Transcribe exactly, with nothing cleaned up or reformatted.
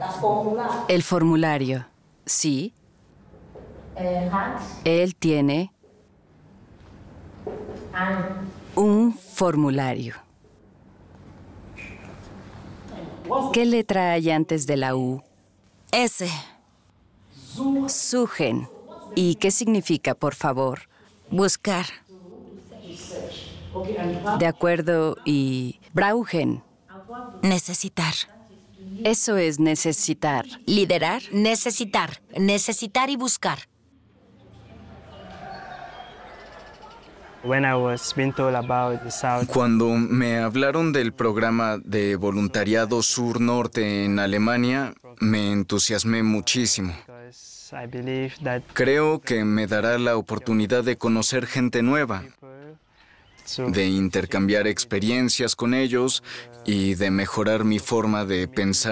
El formulario, sí. Él tiene un formulario. ¿Qué letra hay antes de la U? S. Suchen. ¿Y qué significa, por favor? Buscar. De acuerdo. ¿Y brauchen? Necesitar. Eso es necesitar. Liderar. Necesitar. Necesitar y buscar. Cuando me hablaron del programa de voluntariado sur-norte en Alemania, me entusiasmé muchísimo. Creo que me dará la oportunidad de conocer gente nueva, de intercambiar experiencias con ellos y de mejorar mi forma de pensar